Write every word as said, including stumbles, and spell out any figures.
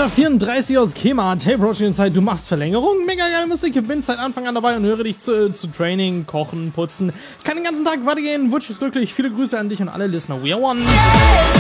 Meter vierunddreißig aus Kema, Tape Project Zeit, du machst Verlängerung, mega geile Musik, ich bin seit Anfang an dabei und höre dich zu, zu Training, Kochen, Putzen. Kann den ganzen Tag weitergehen, wünsche glücklich, viele Grüße an dich und alle Listener, we are one.